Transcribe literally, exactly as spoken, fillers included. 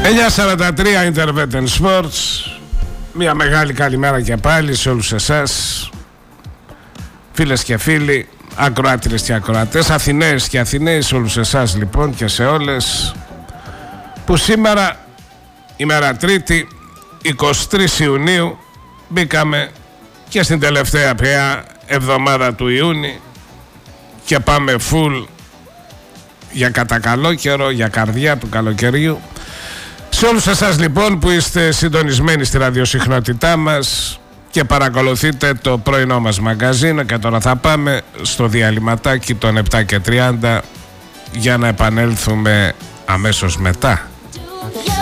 εννιά σαράντα τρία Intervention Sports. Μια μεγάλη καλημέρα και πάλι σε όλους εσάς, φίλες και φίλοι, ακροάτριες και ακροατές, Αθηναίες και Αθηναίοι, σε όλους εσάς λοιπόν και σε όλες, που σήμερα, ημέρα Τρίτη, εικοστή τρίτη Ιουνίου, μπήκαμε και στην τελευταία πια εβδομάδα του Ιούνιου και πάμε full για κατά καλό καιρό, για καρδιά του καλοκαιριού. Σε όλους εσάς λοιπόν που είστε συντονισμένοι στη ραδιοσυχνότητά μας και παρακολουθείτε το πρωινό μας μαγκαζίνο, και τώρα θα πάμε στο διαλυματάκι των επτά και τριάντα για να επανέλθουμε αμέσως μετά.